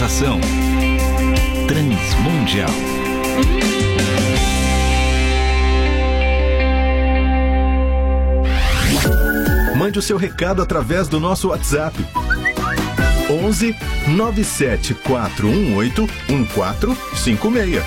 Programação Transmundial. Mande o seu recado através do nosso WhatsApp 11 97418 1456.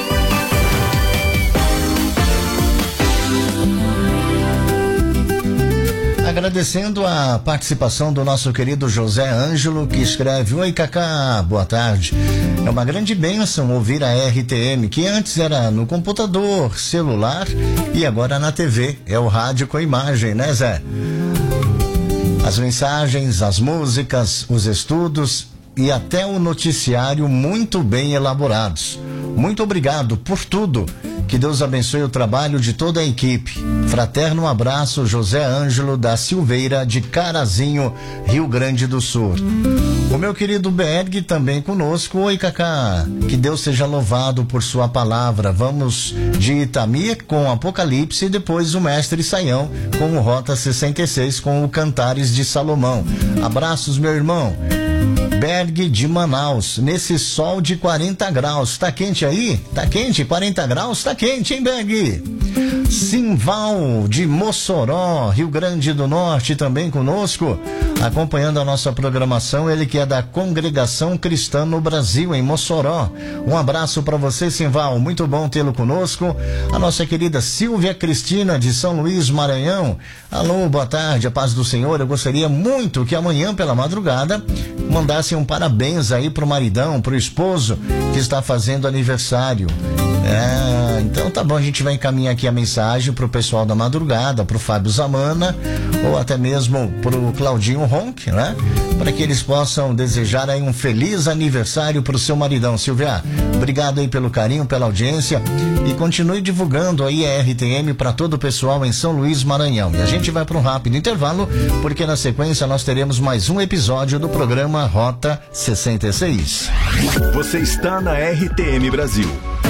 Agradecendo a participação do nosso querido José Ângelo, que escreve: oi, Cacá, boa tarde. É uma grande bênção ouvir a RTM, que antes era no computador, celular e agora na TV. É o rádio com imagem, né, Zé? As mensagens, as músicas, os estudos e até o noticiário muito bem elaborados. Muito obrigado por tudo. Que Deus abençoe o trabalho de toda a equipe. Fraterno abraço, José Ângelo da Silveira, de Carazinho, Rio Grande do Sul. O meu querido Berg também conosco. Oi, Cacá. Que Deus seja louvado por sua palavra. Vamos de Itami com Apocalipse e depois o Mestre Saião com o Rota 66 com o Cantares de Salomão. Abraços, meu irmão. Berg de Manaus, nesse sol de 40 graus. Tá quente aí? Tá quente? 40 graus? Tá quente, hein, Berg? Simval de Mossoró, Rio Grande do Norte, também conosco, acompanhando a nossa programação. Ele que é da Congregação Cristã no Brasil, em Mossoró. Um abraço para você, Simval, muito bom tê-lo conosco. A nossa querida Silvia Cristina de São Luís, Maranhão. Alô, boa tarde, a paz do Senhor. Eu gostaria muito que amanhã pela madrugada mandassem um parabéns aí pro maridão, pro esposo que está fazendo aniversário. Então tá bom, a gente vai encaminhar aqui a mensagem pro pessoal da madrugada, pro Fábio Zamana, ou até mesmo pro Claudinho Ronck, né? Para que eles possam desejar aí um feliz aniversário pro seu maridão. Silvia, obrigado aí pelo carinho, pela audiência, e continue divulgando aí a RTM para todo o pessoal em São Luís, Maranhão. E a gente vai para um rápido intervalo, porque na sequência nós teremos mais um episódio do programa Rota 66. Você está na RTM Brasil.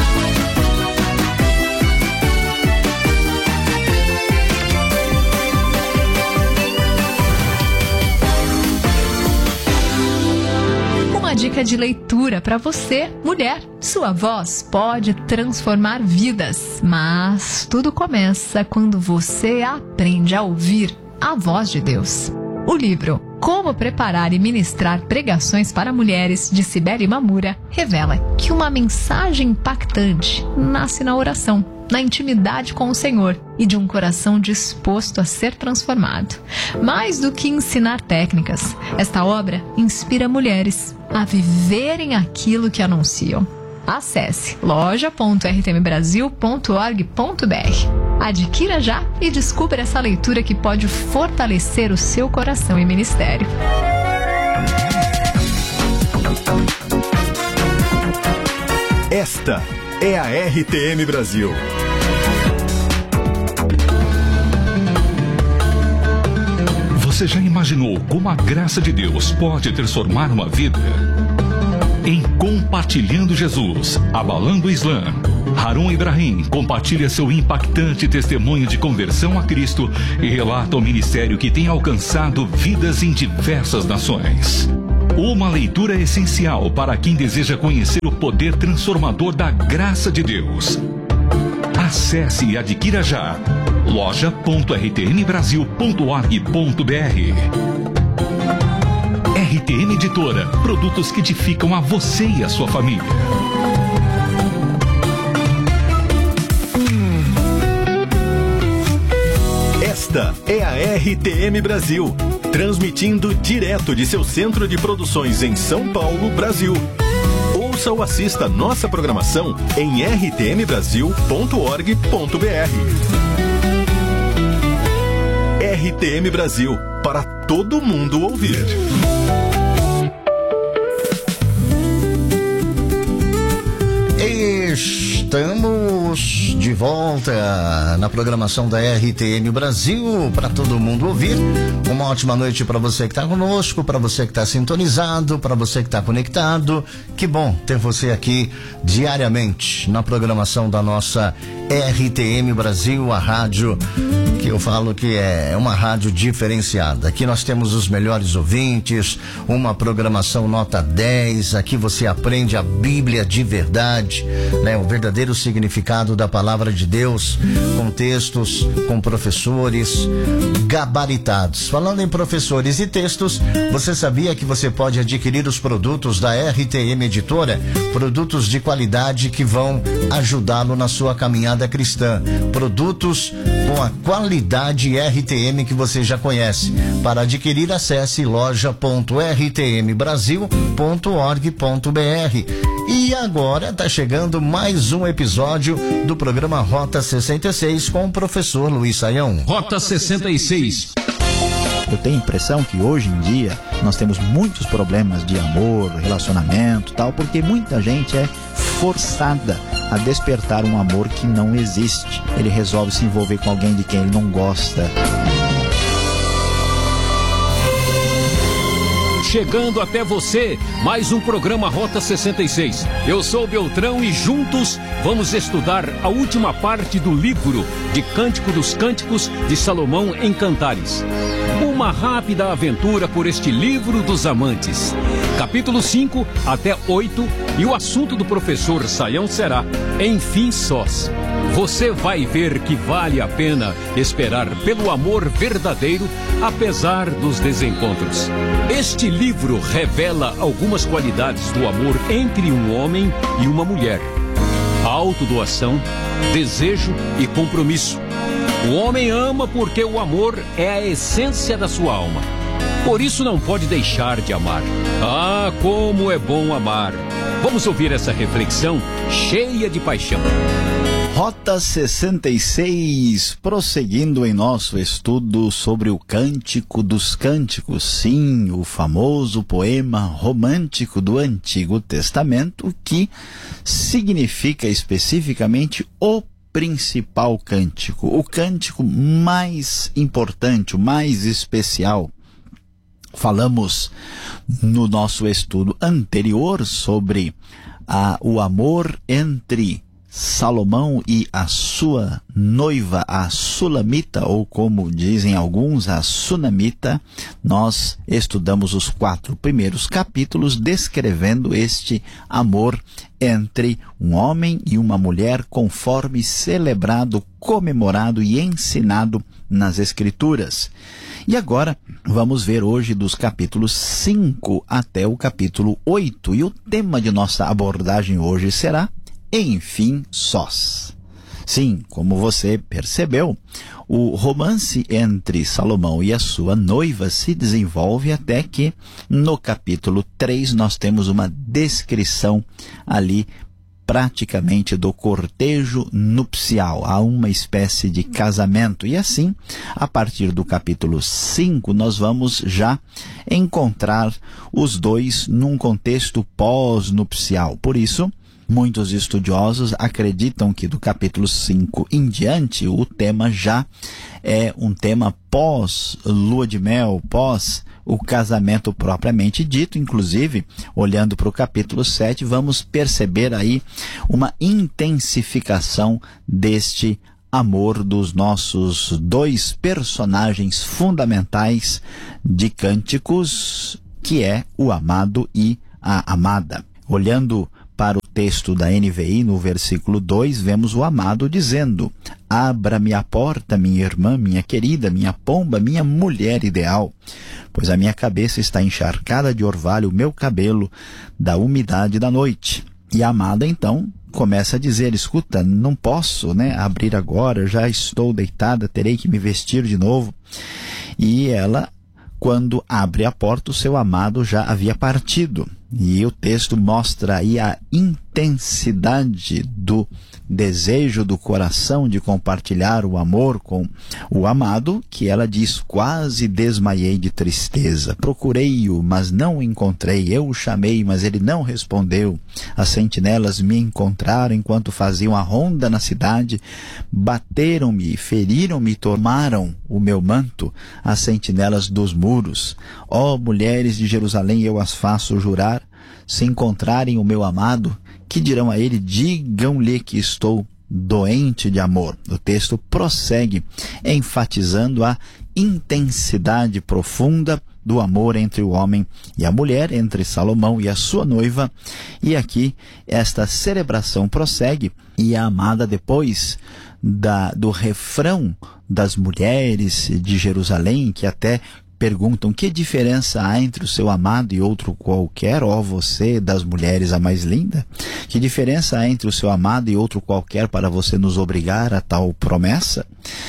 Dica de leitura para você, mulher. Sua voz pode transformar vidas, mas tudo começa quando você aprende a ouvir a voz de Deus. O livro Como Preparar e Ministrar Pregações para Mulheres, de Cibele Mamura, revela que uma mensagem impactante nasce na oração, na intimidade com o Senhor e de um coração disposto a ser transformado. Mais do que ensinar técnicas, esta obra inspira mulheres a viverem aquilo que anunciam. Acesse loja.rtmbrasil.org.br. Adquira já e descubra essa leitura que pode fortalecer o seu coração e ministério. Esta é a RTM Brasil. Você já imaginou como a graça de Deus pode transformar uma vida? Em Compartilhando Jesus, Abalando o Islã, Harun Ibrahim compartilha seu impactante testemunho de conversão a Cristo e relata o ministério que tem alcançado vidas em diversas nações. Uma leitura essencial para quem deseja conhecer o poder transformador da graça de Deus. Acesse e adquira já loja.rtmbrasil.org.br. RTM Editora, produtos que edificam a você e a sua família. Esta é a RTM Brasil, transmitindo direto de seu centro de produções em São Paulo, Brasil. Ouça ou assista nossa programação em rtmbrasil.org.br. RTM Brasil, para todo mundo ouvir. Estamos de volta na programação da RTM Brasil, para todo mundo ouvir. Uma ótima noite para você que está conosco, para você que está sintonizado, para você que está conectado. Que bom ter você aqui diariamente na programação da nossa RTM Brasil, a rádio que eu falo que é uma rádio diferenciada. Aqui nós temos os melhores ouvintes, uma programação nota 10. Aqui você aprende a Bíblia de verdade, né? O verdadeiro significado da palavra de Deus, com textos, com professores gabaritados. Falando em professores e textos, você sabia que você pode adquirir os produtos da RTM Editora? Produtos de qualidade que vão ajudá-lo na sua caminhada cristã. Produtos com a qualidade RTM que você já conhece. Para adquirir, acesse loja.rtmbrasil.org.br. E agora está chegando mais um episódio do programa Rota 66 com o professor Luiz Saião. Rota 66. Eu tenho a impressão que hoje em dia nós temos muitos problemas de amor, relacionamento e tal, porque muita gente é forçada a despertar um amor que não existe. Ele resolve se envolver com alguém de quem ele não gosta. Chegando até você, mais um programa Rota 66. Eu sou Beltrão e juntos vamos estudar a última parte do livro de Cântico dos Cânticos de Salomão em Cantares. Uma rápida aventura por este livro dos amantes. Capítulo 5 até 8, e o assunto do professor Saião será Enfim Sós. Você vai ver que vale a pena esperar pelo amor verdadeiro, apesar dos desencontros. Este livro revela algumas qualidades do amor entre um homem e uma mulher: autodoação, desejo e compromisso. O homem ama porque o amor é a essência da sua alma. Por isso não pode deixar de amar. Ah, como é bom amar! Vamos ouvir essa reflexão cheia de paixão. Rota 66, prosseguindo em nosso estudo sobre o Cântico dos Cânticos. Sim, o famoso poema romântico do Antigo Testamento, que significa especificamente o principal cântico, o cântico mais importante, o mais especial. Falamos no nosso estudo anterior sobre o amor entre Salomão e a sua noiva, a Sulamita, ou como dizem alguns, a Sunamita. Nós estudamos os 4 primeiros capítulos descrevendo este amor entre um homem e uma mulher, conforme celebrado, comemorado e ensinado nas Escrituras. E agora vamos ver hoje dos capítulos 5 até o capítulo 8. E o tema de nossa abordagem hoje será Enfim Sós. Sim, como você percebeu, o romance entre Salomão e a sua noiva se desenvolve até que no capítulo 3 nós temos uma descrição ali praticamente do cortejo nupcial. Há uma espécie de casamento. E assim, a partir do capítulo 5, nós vamos já encontrar os dois num contexto pós-nupcial. Por isso, muitos estudiosos acreditam que do capítulo 5 em diante o tema já é um tema pós-lua de mel, pós o casamento propriamente dito. Inclusive, olhando para o capítulo 7, vamos perceber aí uma intensificação deste amor dos nossos dois personagens fundamentais de Cânticos, que é o amado e a amada. Olhando para o texto da NVI, no versículo 2, vemos o amado dizendo: abra-me a porta, minha irmã, minha querida, minha pomba, minha mulher ideal, pois a minha cabeça está encharcada de orvalho, o meu cabelo da umidade da noite. E a amada, então, começa a dizer: escuta, não posso, abrir agora, já estou deitada, terei que me vestir de novo. E ela, quando abre a porta, o seu amado já havia partido. E o texto mostra aí a intensidade do desejo do coração de compartilhar o amor com o amado, que ela diz: quase desmaiei de tristeza. Procurei-o, mas não o encontrei. Eu o chamei, mas ele não respondeu. As sentinelas me encontraram enquanto faziam a ronda na cidade. Bateram-me, feriram-me e tomaram o meu manto, as sentinelas dos muros. Ó mulheres de Jerusalém, eu as faço jurar, se encontrarem o meu amado, que dirão a ele? Digam-lhe que estou doente de amor. O texto prossegue enfatizando a intensidade profunda do amor entre o homem e a mulher, entre Salomão e a sua noiva. E aqui esta celebração prossegue, e a amada, depois do refrão das mulheres de Jerusalém, que até perguntam: que diferença há entre o seu amado e outro qualquer, ó você das mulheres a mais linda? Que diferença há entre o seu amado e outro qualquer para você nos obrigar a tal promessa?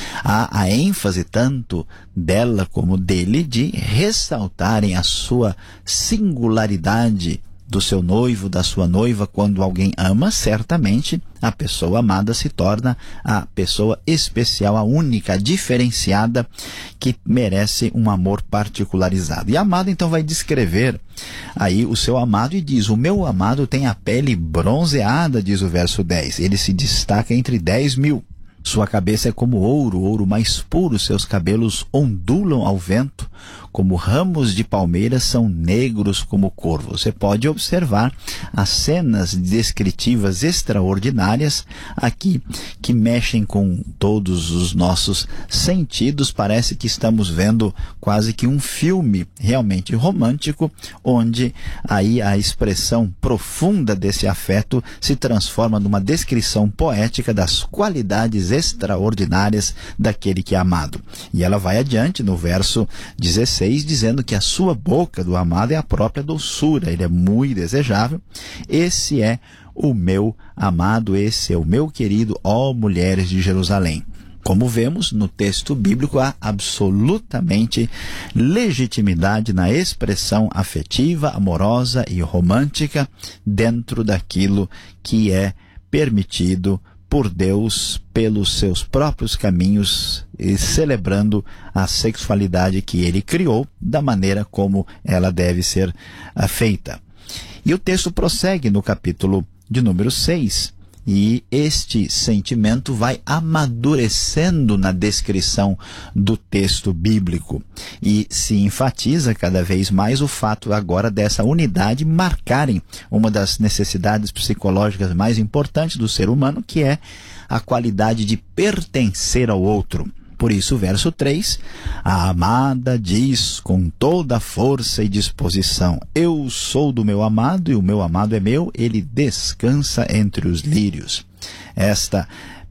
Há a ênfase tanto dela como dele de ressaltarem a sua singularidade do seu noivo, da sua noiva. Quando alguém ama, certamente a pessoa amada se torna a pessoa especial, a única, a diferenciada, que merece um amor particularizado. E a amada então vai descrever aí o seu amado e diz: o meu amado tem a pele bronzeada, diz o verso 10. Ele se destaca entre 10.000. Sua cabeça é como ouro, ouro mais puro, seus cabelos ondulam ao vento, como ramos de palmeiras, são negros como corvo. Você pode observar as cenas descritivas extraordinárias aqui, que mexem com todos os nossos sentidos. Parece que estamos vendo quase que um filme realmente romântico, onde aí a expressão profunda desse afeto se transforma numa descrição poética das qualidades extraordinárias daquele que é amado. E ela vai adiante no verso 16, dizendo que a sua boca do amado é a própria doçura, ele é muito desejável. Esse é o meu amado, esse é o meu querido, ó mulheres de Jerusalém. Como vemos no texto bíblico, há absolutamente legitimidade na expressão afetiva, amorosa e romântica dentro daquilo que é permitido por Deus pelos seus próprios caminhos, e celebrando a sexualidade que ele criou da maneira como ela deve ser feita. E o texto prossegue no capítulo de número 6, e este sentimento vai amadurecendo na descrição do texto bíblico, e se enfatiza cada vez mais o fato agora dessa unidade marcarem uma das necessidades psicológicas mais importantes do ser humano, que é a qualidade de pertencer ao outro. Por isso, o verso 3, a amada diz com toda a força e disposição: eu sou do meu amado e o meu amado é meu, ele descansa entre os lírios. Esta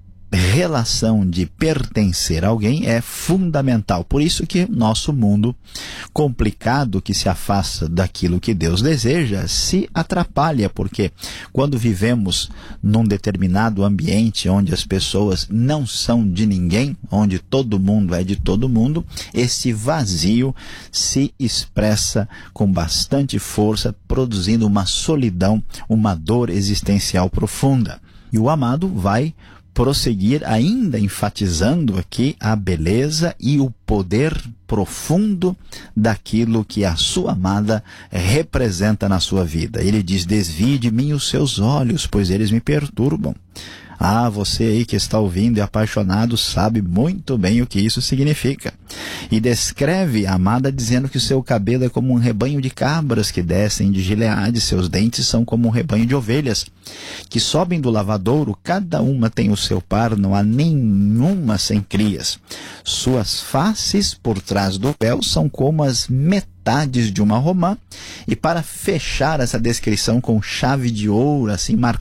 relação de pertencer a alguém é fundamental. Por isso que nosso mundo complicado, que se afasta daquilo que Deus deseja, se atrapalha, porque quando vivemos num determinado ambiente onde as pessoas não são de ninguém, onde todo mundo é de todo mundo, esse vazio se expressa com bastante força, produzindo uma solidão, uma dor existencial profunda. E o amado vai prosseguir ainda enfatizando aqui a beleza e o poder profundo daquilo que a sua amada representa na sua vida. Ele diz: desvie de mim os seus olhos, pois eles me perturbam. Ah, você aí que está ouvindo e apaixonado sabe muito bem o que isso significa. E descreve a amada dizendo que o seu cabelo é como um rebanho de cabras que descem de Gileade, seus dentes são como um rebanho de ovelhas que sobem do lavadouro, cada uma tem o seu par, não há nenhuma sem crias. Suas faces por trás do véu são como as metades de uma romã. E para fechar essa descrição com chave de ouro, assim marcada,